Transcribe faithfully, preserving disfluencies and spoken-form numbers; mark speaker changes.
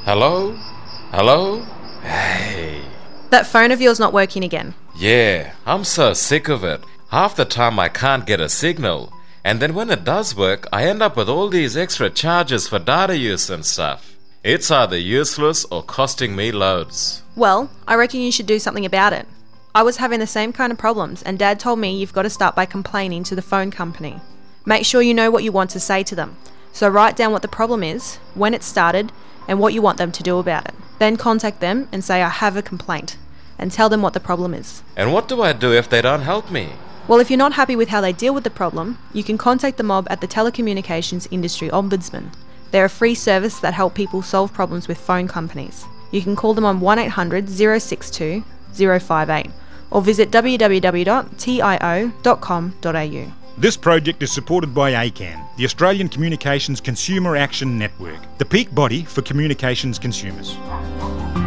Speaker 1: Hello? Hello? Hey.
Speaker 2: That phone of yours not working again.
Speaker 1: Yeah, I'm so sick of it. Half the time I can't get a signal. And then when it does work, I end up with all these extra charges for data use and stuff. It's either useless or costing me loads.
Speaker 2: Well, I reckon you should do something about it. I was having the same kind of problems, and Dad told me you've got to start by complaining to the phone company. Make sure you know what you want to say to them. So write down what the problem is, when it started, and what you want them to do about it. Then contact them and say I have a complaint, and tell them what the problem is.
Speaker 1: And what do I do if they don't help me?
Speaker 2: Well, if you're not happy with how they deal with the problem, you can contact the mob at the Telecommunications Industry Ombudsman. They're a free service that help people solve problems with phone companies. You can call them on one eight hundred, zero six two, zero five eight or visit w w w dot t i o dot com dot a u.
Speaker 3: This project is supported by A C A N, the Australian Communications Consumer Action Network, the peak body for communications consumers.